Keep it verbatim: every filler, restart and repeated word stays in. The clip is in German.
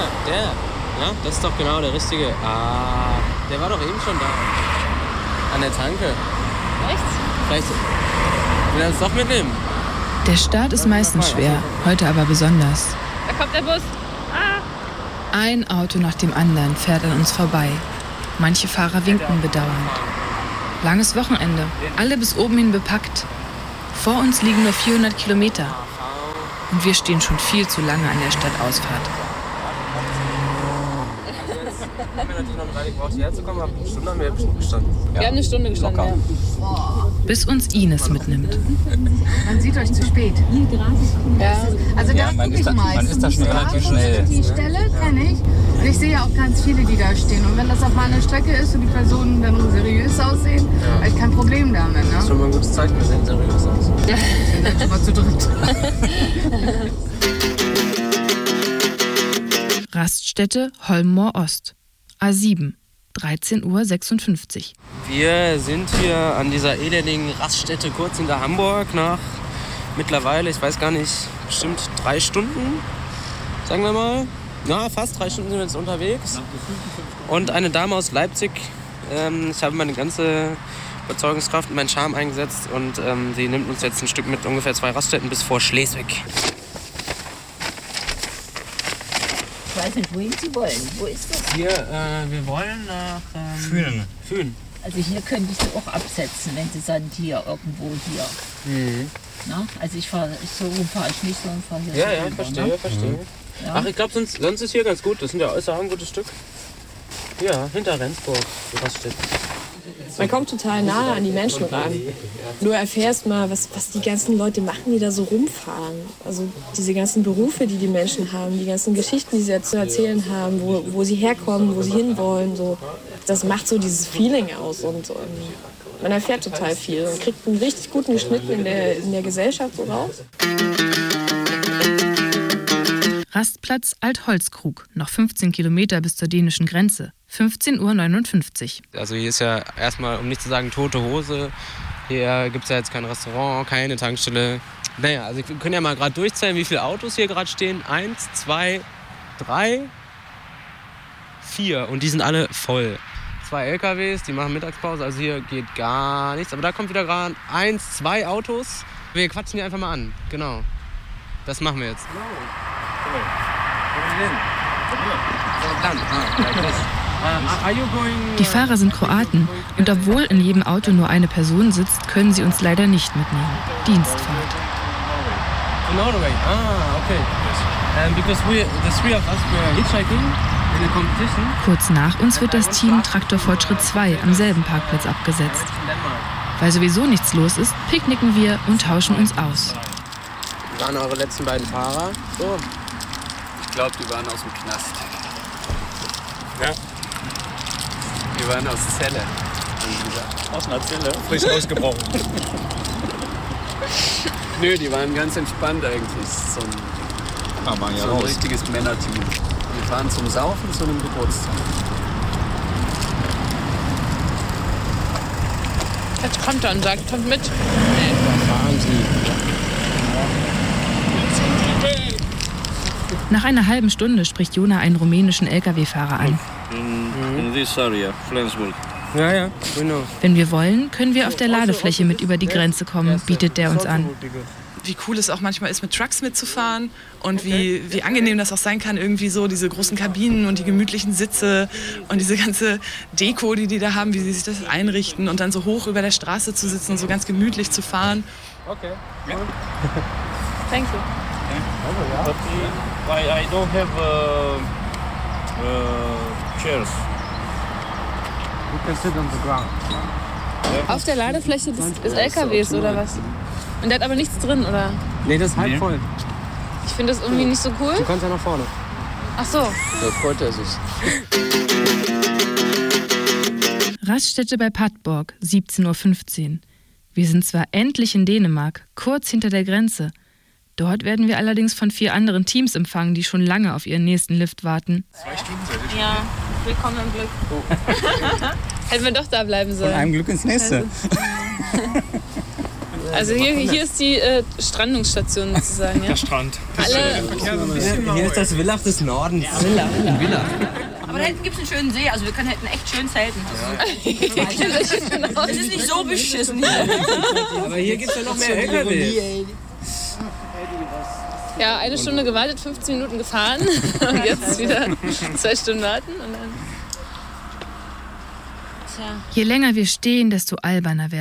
der. Ja, das ist doch genau der Richtige. Ah, der war doch eben schon da. An der Tanke. Echt? Vielleicht will er uns doch mitnehmen. Der Start ist meistens schwer, heute aber besonders. Da kommt der Bus. Ah. Ein Auto nach dem anderen fährt an uns vorbei. Manche Fahrer winken bedauernd. Langes Wochenende, alle bis oben hin bepackt. Vor uns liegen nur vierhundert Kilometer. Und wir stehen schon viel zu lange an der Stadtausfahrt. Wir haben natürlich noch eine Weile gebraucht, hierher zu kommen, aber eine Stunde haben wir bestimmt gestanden. Wir haben eine Stunde gestanden, ja. Bis uns Ines mitnimmt. Man sieht euch zu spät. Ja. Also Ja, da man gucke ist ich da- meistens. man ist da schon relativ schnell. Die Stelle kenne ich. Und ich sehe ja auch ganz viele, die da stehen. Und wenn das auf meiner Strecke ist und die Personen dann seriös aussehen, ja, habe ich kein Problem damit. Ne? Das ist schon mal ein gutes Zeichen, wir sehen seriös aus. Wir sind schon mal zu dritt. Raststätte Holmmoor Ost. A sieben. dreizehn Uhr sechsundfünfzig. Wir sind hier an dieser elendigen Raststätte kurz hinter Hamburg nach mittlerweile, ich weiß gar nicht, bestimmt drei Stunden, sagen wir mal. Ja, fast drei Stunden sind wir jetzt unterwegs. Und eine Dame aus Leipzig, ähm, ich habe meine ganze Überzeugungskraft und meinen Charme eingesetzt und ähm, sie nimmt uns jetzt ein Stück mit ungefähr zwei Raststätten bis vor Schleswig. Ich weiß nicht, wohin Sie wollen. Wo ist das? Hier, äh, wir wollen nach ähm, Fühlen. Fühlen. Also hier könnte ich Sie auch absetzen, wenn Sie sagen, hier, irgendwo hier. Mhm. Na? Also ich fahre, so rum fahre ich nicht, sondern fahre hier Ja, so ja, rüber, verstehe, ne? verstehe. Ja. Ach, ich glaube, sonst, sonst ist hier ganz gut. Das sind ja äußerst ein gutes Stück. Ja, hinter Rendsburg, die Raststätte. Man kommt total nahe an die Menschen ran. Du erfährst mal, was, was die ganzen Leute machen, die da so rumfahren. Also diese ganzen Berufe, die die Menschen haben, die ganzen Geschichten, die sie zu erzählen haben, wo, wo sie herkommen, wo sie hinwollen. So. Das macht so dieses Feeling aus. Und, und man erfährt total viel und kriegt einen richtig guten Schnitt in der, in der Gesellschaft so raus. Rastplatz Altholzkrug, noch fünfzehn Kilometer bis zur dänischen Grenze. fünfzehn Uhr neunundfünfzig. Also hier ist ja erstmal, um nicht zu sagen, tote Hose. Hier gibt es ja jetzt kein Restaurant, keine Tankstelle. Naja, also wir können ja mal gerade durchzählen, wie viele Autos hier gerade stehen. Eins, zwei, drei, vier. Und die sind alle voll. Zwei L K Ws, die machen Mittagspause, also hier geht gar nichts. Aber da kommt wieder gerade eins, zwei Autos. Wir quatschen die einfach mal an, genau. Das machen wir jetzt. Die Fahrer sind Kroaten und obwohl in jedem Auto nur eine Person sitzt, können sie uns leider nicht mitnehmen. Dienstfahrt. Norway. Ah, okay. Um, because we, the three of us were hitchhiking in a competition. Kurz nach uns wird das Team Traktor Fortschritt zwei am selben Parkplatz abgesetzt. Weil sowieso nichts los ist, picknicken wir und tauschen uns aus. Wie waren eure letzten beiden Fahrer? So. Ich glaube, die waren aus dem Knast. Ja. Die waren aus Zelle. Aus einer Zelle? Frisch ausgebrochen. Nö, die waren ganz entspannt eigentlich. So ein, Ah, man ja so ein raus. richtiges Männerteam. Wir fahren zum Saufen zu einem Geburtstag. Jetzt kommt er und sagt, kommt mit. Fahren Sie. Nach einer halben Stunde spricht Jona einen rumänischen L K W-Fahrer an. In, in this area, Flensburg. Ja, ja, genau. Wenn wir wollen, können wir auf der Ladefläche mit über die Grenze kommen, bietet der uns an. Wie cool es auch manchmal ist, mit Trucks mitzufahren und wie, wie angenehm das auch sein kann, irgendwie so diese großen Kabinen und die gemütlichen Sitze und diese ganze Deko, die die da haben, wie sie sich das einrichten und dann so hoch über der Straße zu sitzen und so ganz gemütlich zu fahren. Okay. Thank you. But uh, I, I don't have uh, uh, chairs. You can sit on the ground. Auf der Ladefläche des, des L K Ws oder was? Und der hat aber nichts drin, oder? Nee, das ist halb voll. Ich finde das irgendwie nicht so cool. Du kannst ja nach vorne. Ach so. Da freut er sich. Raststätte bei Padborg, siebzehn Uhr fünfzehn. Wir sind zwar endlich in Dänemark, kurz hinter der Grenze. Dort werden wir allerdings von vier anderen Teams empfangen, die schon lange auf ihren nächsten Lift warten. Zwei Stunden seid ihr schon. Ja, willkommen im Glück. Hätten wir doch da bleiben sollen. Von einem Glück ins nächste. Also hier, hier ist die äh, Strandungsstation sozusagen. Ja? Der Strand. Alle, Hier ist das Villach des Nordens. Villach. Villach. Aber da hinten gibt es einen schönen See, also wir können hinten echt schön zelten. Das ist nicht so beschissen hier. Aber hier gibt es ja noch mehr L K W. ja, eine Stunde gewartet, fünfzehn Minuten gefahren und jetzt wieder zwei Stunden warten. Und dann Je länger wir stehen, desto alberner werden